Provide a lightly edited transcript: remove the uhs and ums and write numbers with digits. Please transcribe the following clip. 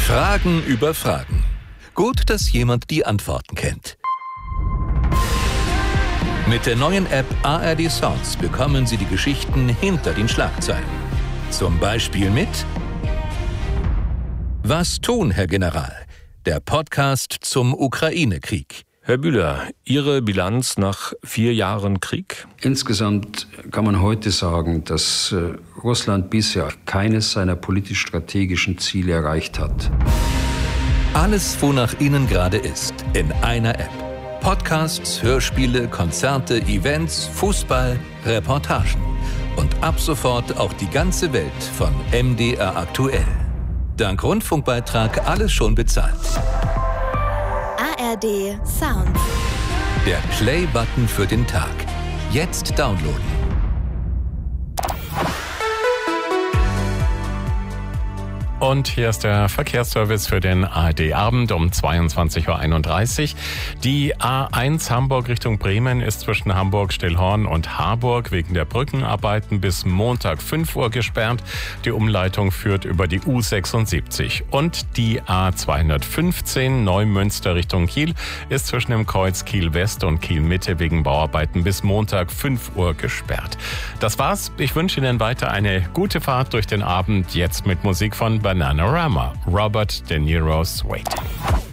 Fragen über Fragen. Gut, dass jemand die Antworten kennt. Mit der neuen App ARD Sounds bekommen Sie die Geschichten hinter den Schlagzeilen. Zum Beispiel mit Was tun, Herr General? Der Podcast zum Ukraine-Krieg. Herr Bühler, Ihre Bilanz nach 4 Jahren Krieg? Insgesamt kann man heute sagen, dass Russland bisher keines seiner politisch-strategischen Ziele erreicht hat. Alles, wonach Ihnen gerade ist, in einer App. Podcasts, Hörspiele, Konzerte, Events, Fußball, Reportagen. Und ab sofort auch die ganze Welt von MDR aktuell. Dank Rundfunkbeitrag alles schon bezahlt. ARD Sounds. Der Play-Button für den Tag. Jetzt downloaden. Und hier ist der Verkehrsservice für den ARD-Abend um 22.31 Uhr. Die A1 Hamburg Richtung Bremen ist zwischen Hamburg-Stillhorn und Harburg wegen der Brückenarbeiten bis Montag 5 Uhr gesperrt. Die Umleitung führt über die U76. Und die A215 Neumünster Richtung Kiel ist zwischen dem Kreuz Kiel-West und Kiel-Mitte wegen Bauarbeiten bis Montag 5 Uhr gesperrt. Das war's. Ich wünsche Ihnen weiter eine gute Fahrt durch den Abend. Jetzt mit Musik von Bananarama, Robert De Niro's Waiting.